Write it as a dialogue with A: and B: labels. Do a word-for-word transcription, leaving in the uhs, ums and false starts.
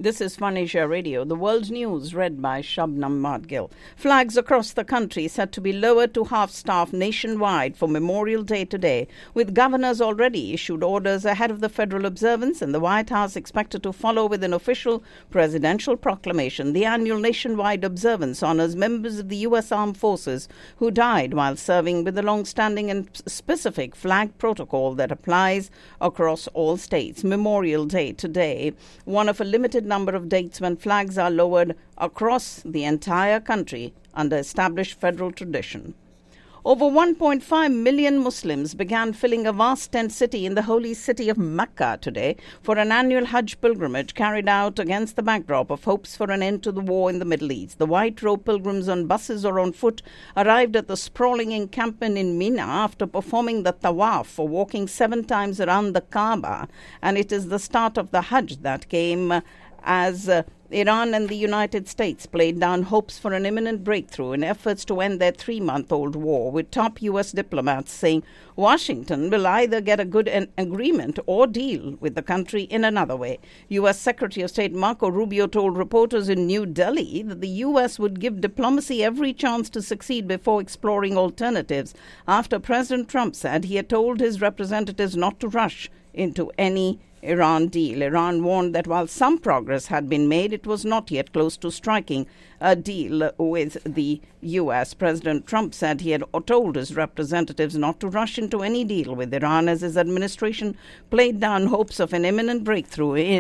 A: This is Fun Asia Radio. The world news read by Shabnam Madgil. Flags across the country set to be lowered to half-staff nationwide for Memorial Day today, with governors already issued orders ahead of the federal observance and the White House expected to follow with an official presidential proclamation. The annual nationwide observance honors members of the U S Armed Forces who died while serving with the long-standing and specific flag protocol that applies across all states. Memorial Day today, one of a limited number of dates when flags are lowered across the entire country under established federal tradition. Over one point five million Muslims began filling a vast tent city in the holy city of Mecca today for an annual Hajj pilgrimage carried out against the backdrop of hopes for an end to the war in the Middle East. The white robe pilgrims on buses or on foot arrived at the sprawling encampment in Mina after performing the tawaf or walking seven times around the Kaaba, and it is the start of the Hajj that came uh, as uh, Iran and the United States played down hopes for an imminent breakthrough in efforts to end their three-month-old war, with top U S diplomats saying Washington will either get a good an agreement or deal with the country in another way. U S Secretary of State Marco Rubio told reporters in New Delhi that the U S would give diplomacy every chance to succeed before exploring alternatives, after President Trump said he had told his representatives not to rush into any Iran deal. Iran warned that while some progress had been made, it was not yet close to striking a deal with the U S. President Trump said he had told his representatives not to rush into any deal with Iran as his administration played down hopes of an imminent breakthrough in